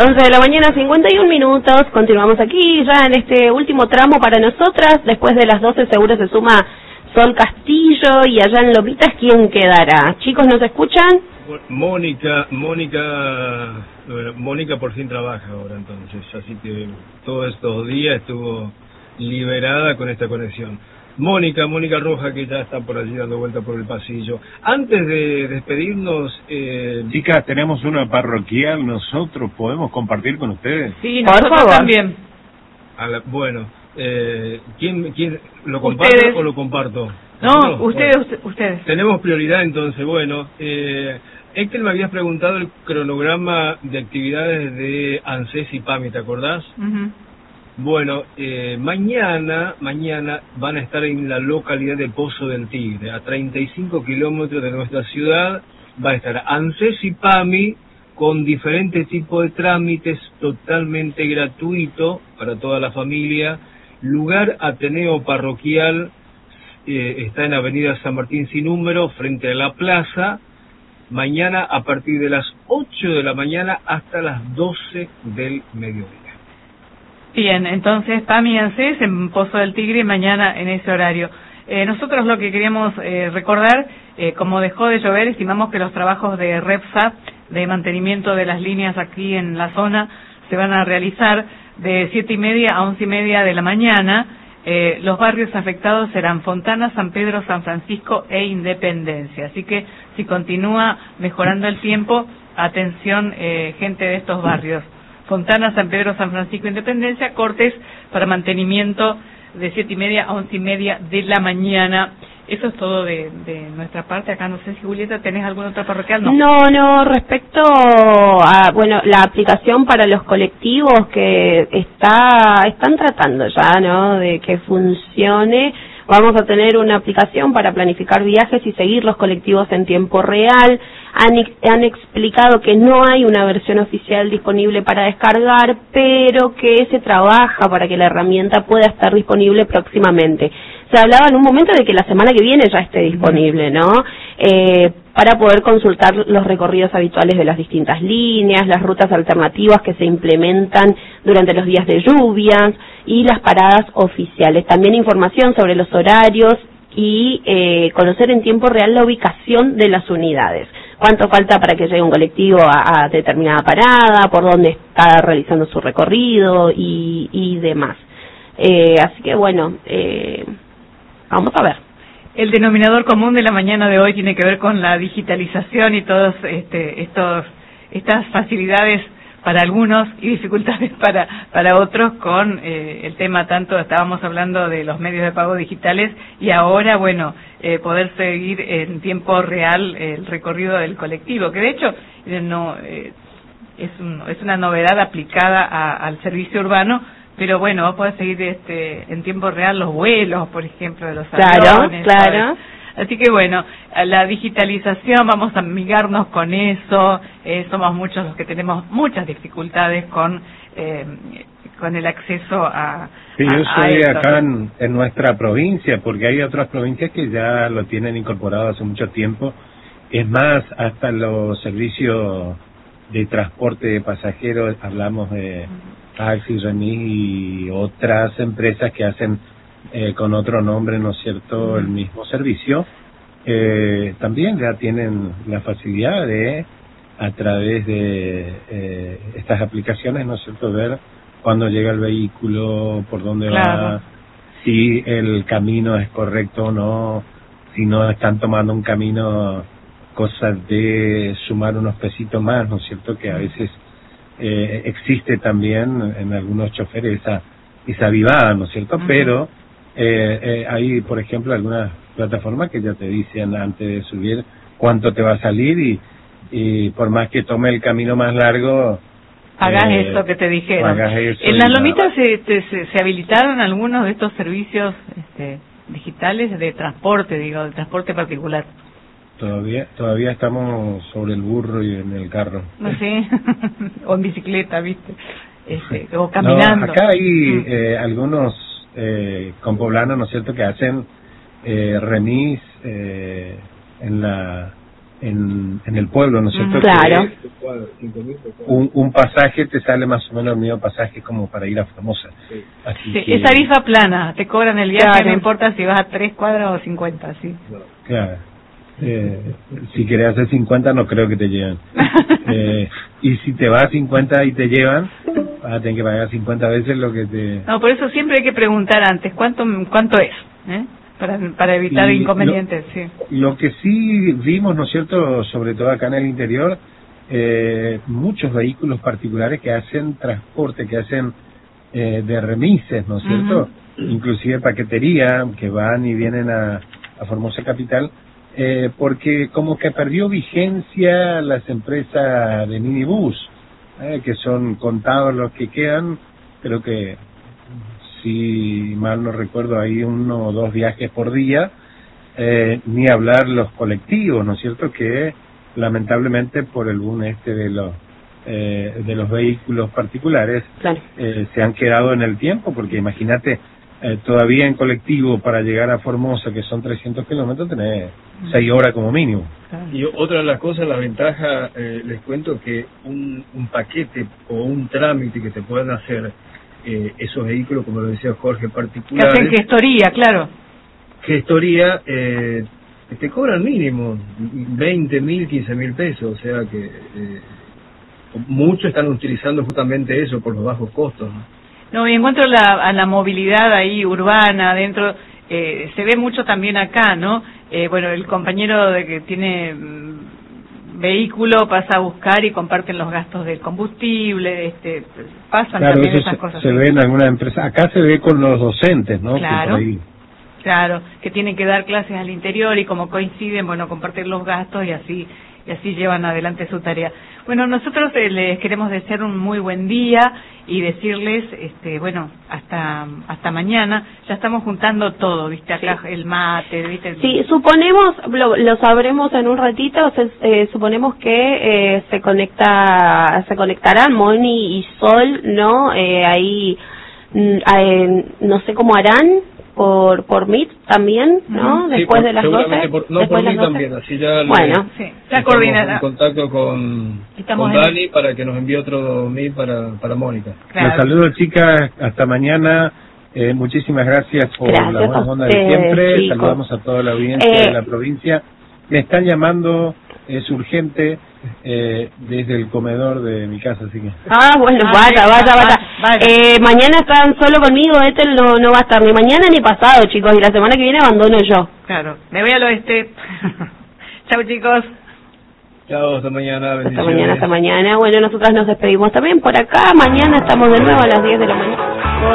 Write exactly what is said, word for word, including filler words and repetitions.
once de la mañana, cincuenta y un minutos, continuamos aquí ya en este último tramo para nosotras, después de las doce seguro se suma Sol Castillo y allá en Lomitas, ¿quién quedará? Chicos, ¿nos escuchan? Mónica, Mónica, bueno, Mónica por fin trabaja ahora entonces, así que todos estos días estuvo liberada con esta conexión. Mónica, Mónica Roja, que ya está por allí dando vuelta por el pasillo. Antes de despedirnos... Eh... Chicas, tenemos una parroquial, nosotros podemos compartir con ustedes. Sí, nosotros también. A la, bueno, eh, ¿quién, quién lo comparto ¿Ustedes? o lo comparto? No, no ustedes, bueno, ustedes. Tenemos prioridad entonces, bueno. Eh, Héctor, me habías preguntado el cronograma de actividades de ANSES y PAMI, ¿te acordás? Uh-huh. Bueno, eh, mañana, mañana van a estar en la localidad de Pozo del Tigre, a treinta y cinco kilómetros de nuestra ciudad. Va a estar ANSES y PAMI con diferentes tipos de trámites totalmente gratuito para toda la familia. Lugar Ateneo Parroquial, eh, está en Avenida San Martín sin número, frente a la plaza. Mañana a partir de las ocho de la mañana hasta las doce del mediodía. Bien, entonces PAMI y ANSES en Pozo del Tigre mañana en ese horario. Eh, nosotros lo que queríamos eh, recordar, eh, como dejó de llover, estimamos que los trabajos de REPSA, de mantenimiento de las líneas aquí en la zona, se van a realizar de siete y media a once y media de la mañana. Eh, los barrios afectados serán Fontana, San Pedro, San Francisco e Independencia. Así que si continúa mejorando el tiempo, atención eh, gente de estos barrios. Fontana, San Pedro, San Francisco, Independencia, cortes para mantenimiento de siete y media a once y media de la mañana. Eso es todo de, de nuestra parte. Acá no sé si, Julieta, ¿tenés alguna otra parroquial? No, no, no respecto a, bueno, la aplicación para los colectivos que está están tratando ya, ¿no?, de que funcione. Vamos a tener una aplicación para planificar viajes y seguir los colectivos en tiempo real. Han, han explicado que no hay una versión oficial disponible para descargar, pero que se trabaja para que la herramienta pueda estar disponible próximamente. Se hablaba en un momento de que la semana que viene ya esté disponible, ¿no? Eh, para poder consultar los recorridos habituales de las distintas líneas, las rutas alternativas que se implementan durante los días de lluvias y las paradas oficiales. También información sobre los horarios y eh, conocer en tiempo real la ubicación de las unidades. Cuánto falta para que llegue un colectivo a, a determinada parada, por dónde está realizando su recorrido y, y demás. Eh, así que bueno, eh, vamos a ver. El denominador común de la mañana de hoy tiene que ver con la digitalización y todos este, estos estas facilidades para algunos y dificultades para para otros con eh, el tema tanto, estábamos hablando de los medios de pago digitales y ahora, bueno, eh, poder seguir en tiempo real el recorrido del colectivo, que de hecho eh, no eh, es, un, es una novedad aplicada a, al servicio urbano, pero bueno, vos podés seguir este, en tiempo real los vuelos, por ejemplo, de los aviones. Claro, claro. Así que bueno, la digitalización, vamos a amigarnos con eso, eh, somos muchos los que tenemos muchas dificultades con eh, con el acceso a... Sí, yo a, soy a acá en, en nuestra provincia, porque hay otras provincias que ya lo tienen incorporado hace mucho tiempo. Es más, hasta los servicios de transporte de pasajeros, hablamos de taxi, remis y otras empresas que hacen eh, con otro nombre, ¿no es cierto?, el mismo servicio, eh, también ya tienen la facilidad de, a través de eh, estas aplicaciones, ¿no es cierto?, ver cuándo llega el vehículo, por dónde claro. va, si el camino es correcto o no, si no están tomando un camino, cosas de sumar unos pesitos más, ¿no es cierto?, que a veces eh, existe también en algunos choferes esa esa vivada, ¿no es cierto?, uh-huh. Pero eh, eh, hay, por ejemplo, algunas plataformas que ya te dicen antes de subir cuánto te va a salir y, y por más que tome el camino más largo, hagas eh, eso que te dijeron. Eso en las Lomitas se, se, se habilitaron algunos de estos servicios este, digitales de transporte, digo, de transporte particular. Todavía todavía estamos sobre el burro y en el carro. No sé, o en bicicleta, ¿viste? Este, o caminando. No, acá hay eh, algunos eh, compoblanos, ¿no es cierto?, que hacen eh, remis eh, en la en, en el pueblo, ¿no es cierto? Claro. Un, un pasaje te sale más o menos el mismo pasaje como para ir a Formosa. Sí. Así Sí, que, es tarifa plana, te cobran el viaje, Claro. no importa si vas a tres cuadras o cincuenta, sí. claro. Eh, si querés hacer cincuenta no creo que te lleven. Eh, y si te vas a cincuenta y te llevan, vas a tener que pagar cincuenta veces lo que te... No, por eso siempre hay que preguntar antes cuánto cuánto es, ¿eh? Para, para evitar Y inconvenientes, lo, sí. Lo que sí vimos, ¿no es cierto?, sobre todo acá en el interior, eh, muchos vehículos particulares que hacen transporte, que hacen eh, de remises, ¿no es cierto? Uh-huh. Inclusive paquetería, que van y vienen a, a Formosa Capital, eh, porque como que perdió vigencia las empresas de minibús, eh, que son contados los que quedan, creo que... si mal no recuerdo, hay uno o dos viajes por día, eh, ni hablar los colectivos, ¿no es cierto?, que lamentablemente por el boom este de los eh, de los vehículos particulares, claro. eh, se han quedado en el tiempo, porque imagínate, eh, todavía en colectivo para llegar a Formosa, que son trescientos kilómetros, tenés seis horas como mínimo. Y otra de las cosas, la ventaja, eh, les cuento que un, un paquete o un trámite que te puedan hacer Eh, esos vehículos, como lo decía Jorge, particulares, que hacen gestoría, claro, gestoría, eh, te cobran mínimo veinte mil, quince mil pesos, o sea que eh, muchos están utilizando justamente eso por los bajos costos, ¿no? No, y en cuanto a la, a la movilidad ahí urbana adentro, eh, se ve mucho también acá, ¿no? Eh, bueno, el compañero de que tiene vehículo pasa a buscar y comparten los gastos del combustible, este, pasan claro, también eso esas se, cosas. Se ve en algunas empresas, acá se ve con los docentes, ¿no? Claro, que claro, que tienen que dar clases al interior y como coinciden, bueno, compartir los gastos y así y así llevan adelante su tarea. Bueno, nosotros eh, les queremos desear un muy buen día y decirles, este, bueno, hasta hasta mañana. Ya estamos juntando todo, ¿viste? Acá sí. El mate, ¿viste? Sí, suponemos, lo, lo sabremos en un ratito, o sea, eh, suponemos que eh, se conecta, se conectarán Moni y Sol, ¿no? Eh, ahí, eh, no sé cómo harán, por por Meet también, ¿no? Sí, después por, de las doce. Por, no, por Meet también, así ya bueno, le, sí, ya coordinará. En contacto con, con Dani para que nos envíe otro Meet para, para Mónica. Claro. Los saludos, chicas, hasta mañana. Eh, muchísimas gracias por gracias la buena onda de siempre. Chicos. Saludamos a toda la audiencia eh, de la provincia. Me están llamando, es urgente, eh, desde el comedor de mi casa, así que... Ah, bueno, ah, vaya, sí, vaya, vaya. vaya. Eh, mañana están solo conmigo, este no, no va a estar ni mañana ni pasado, chicos, y la semana que viene abandono yo. Claro, me voy al oeste. Chau, chicos. Chao, hasta mañana. Hasta mañana, hasta mañana. Bueno, nosotras nos despedimos también por acá. Mañana estamos de nuevo a las diez de la mañana.